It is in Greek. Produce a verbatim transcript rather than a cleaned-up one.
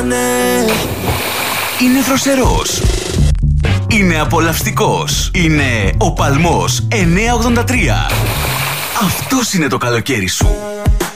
πάνε. Είναι δροσερός. Είναι απολαυστικός. Είναι ο Παλμός εννιακόσια ογδόντα τρία. Αυτός είναι το καλοκαίρι σου.